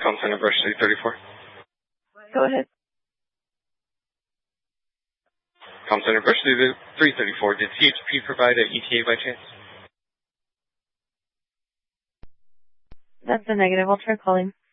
Com Center Brush 334. Go ahead. Com Center Brush 334. Did CHP provide an ETA by chance? That's a negative. I'll try calling.